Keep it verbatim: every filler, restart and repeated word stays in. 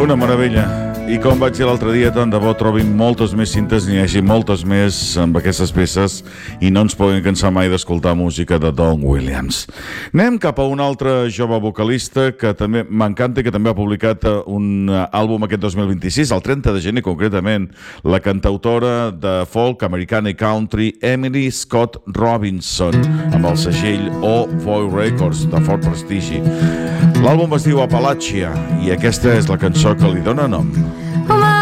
Una meravella. I com vaig dir l'altre dia, tant de bo trobin moltes més cintes, n'hi hagi moltes més amb aquestes peces i no ens puguin cansar mai d'escoltar música de Don Williams. Anem cap a un altre jove vocalista que també m'encanta i que també ha publicat un àlbum aquest dos mil vint-i-sis, el trenta de gener concretament, la cantautora de folk, americana i country Emily Scott Robinson, amb el segell O Voy Records de fort prestigi. L'àlbum es diu Appalachia i aquesta és la cançó que li dona nom.